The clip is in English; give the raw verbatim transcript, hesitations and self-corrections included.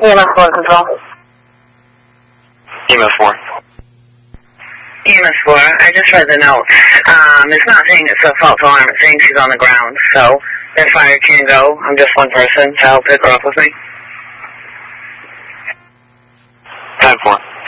E M S four control. E M S four. E M S four, I just read the note. Um, it's not saying it's a false alarm, it's saying she's on the ground, so that fire can go. I'm just one person to help pick her up with me. ten four.